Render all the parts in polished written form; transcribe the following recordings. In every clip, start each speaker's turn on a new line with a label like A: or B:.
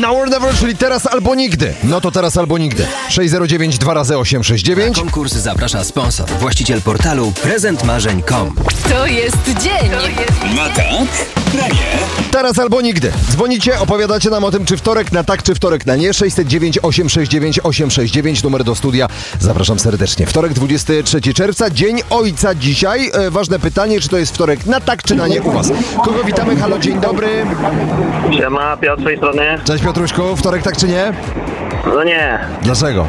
A: Now or never, czyli teraz albo nigdy. No to teraz albo nigdy. 609 2x869.
B: Konkurs zaprasza sponsor, właściciel portalu prezentmarzeń.com.
C: To jest dzień.
D: Na tak, na nie.
A: Teraz albo nigdy. Dzwonicie, opowiadacie nam o tym, czy wtorek na tak, czy wtorek na nie. 609 869 869, numer do studia. Zapraszam serdecznie. Wtorek, 23 czerwca, Dzień Ojca dzisiaj. Ważne pytanie, czy to jest wtorek na tak, czy na nie u was. Kogo witamy? Halo, dzień dobry.
E: Siema, Piotr z tej strony.
A: Cześć Piotruszku, wtorek tak czy nie?
E: No nie.
A: Dlaczego?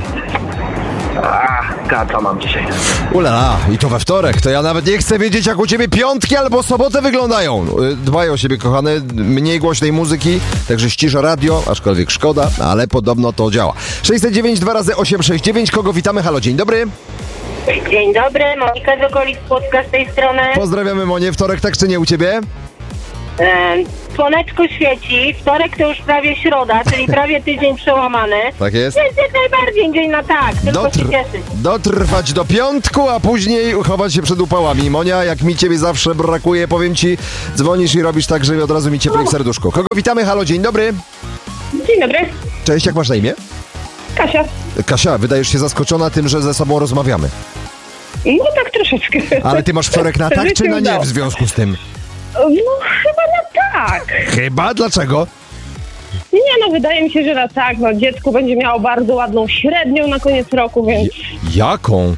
E: Kaca mam dzisiaj.
A: Ulala, i to we wtorek. To ja nawet nie chcę wiedzieć, jak u ciebie piątki albo soboty wyglądają. Dbaj o siebie, kochany, mniej głośnej muzyki, także ścisza radio, aczkolwiek szkoda, ale podobno to działa. 609 2x869, kogo witamy? Halo, dzień dobry.
F: Dzień dobry, Monika z okolic Płocka z tej strony.
A: Pozdrawiamy Monię, wtorek tak czy nie u ciebie?
F: Słoneczko świeci, wtorek to już prawie środa, czyli prawie tydzień przełamany.
A: Tak jest.
F: Więc jak najbardziej dzień na tak, tylko się cieszyć.
A: Dotrwać do piątku, a później chować się przed upałami. Monia, jak mi ciebie zawsze brakuje, powiem ci, dzwonisz i robisz tak, że od razu mi ciepło w serduszku. Kogo witamy? Halo, dzień dobry.
F: Dzień dobry,
A: Cześć, jak masz na imię?
F: Kasia.
A: Kasia, wydajesz się zaskoczona tym, że ze sobą rozmawiamy.
F: No tak troszeczkę.
A: Ale ty masz wtorek na tak czy na nie w związku z tym?
F: No chyba na tak.
A: Chyba? Dlaczego?
F: Nie no, wydaje mi się, że na tak. No dziecko będzie miało bardzo ładną średnią na koniec roku, więc
A: Jaką?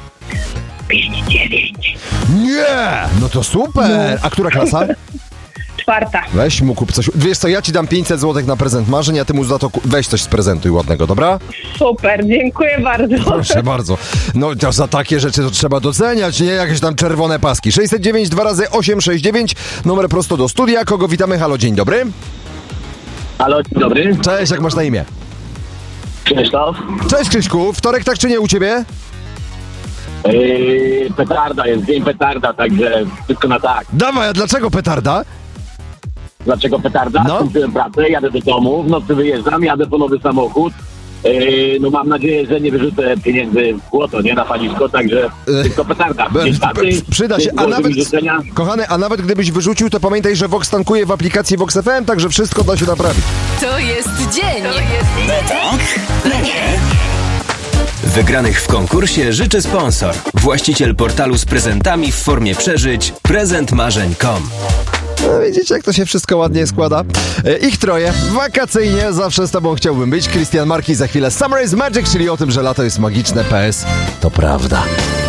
F: 5-9.
A: Nie! No to super! A która klasa?
F: 4.
A: Weź mu kup coś. Wiesz co, ja ci dam 500 zł na prezent marzeń, a ty mu za to weź coś z prezentu i ładnego, dobra?
F: Super, dziękuję bardzo.
A: Proszę bardzo. No to za takie rzeczy to trzeba doceniać, nie? Jakieś tam czerwone paski. 609 2x869, numer prosto do studia. Kogo witamy? Halo, dzień dobry.
E: Halo, dzień dobry.
A: Cześć, jak masz na imię?
E: Krzysztof.
A: Cześć Krzyśku, wtorek tak czy nie u ciebie?
E: Petarda jest, dzień petarda, także wszystko na tak.
A: Dawaj, a dlaczego petarda?
E: Dlaczego petarda?
A: No.
E: Skończyłem pracę, jadę do domu, w nocy wyjeżdżam, jadę po nowy samochód. No mam nadzieję, że nie wyrzucę pieniędzy w błoto, nie na paliwko, także tylko petarda.
A: Przyda się, a nawet, kochany, a nawet gdybyś wyrzucił, to pamiętaj, że Vox tankuje w aplikacji Vox FM, także wszystko da się naprawić.
C: To jest dzień.
D: Na tak, na nie.
B: Wygranych w konkursie życzy sponsor, właściciel portalu z prezentami w formie przeżyć prezentmarzeń.com.
A: No, widzicie, jak to się wszystko ładnie składa. Ich troje, wakacyjnie, zawsze z tobą chciałbym być. Christian Marquis, za chwilę Summer is Magic, czyli o tym, że lato jest magiczne. PS, to prawda.